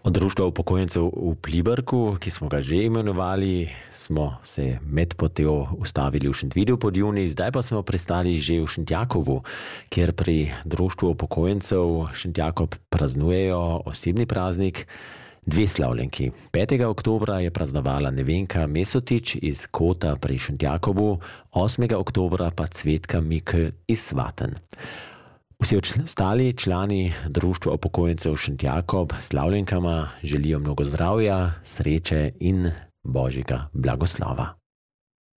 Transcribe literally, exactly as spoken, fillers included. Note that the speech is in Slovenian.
Od Društva upokojencev v Pliberku, ki smo ga že imenovali, smo se med potjo ustavili v Šentvidu pod Juni, zdaj pa smo pristali že v Šentjakovu, kjer pri Društvu upokojencev Šentjakob praznujejo osebni praznik. Dve slavljenki. petega oktobra je praznovala Nevenka Mesotič iz Kota pri Šentjakobu, osmega oktobra pa Cvetka Mikl iz Svaten. Vsi ostali člani Društva upokojencev Šentjakob slavljenkama želijo mnogo zdravja, sreče in božjega blagoslova.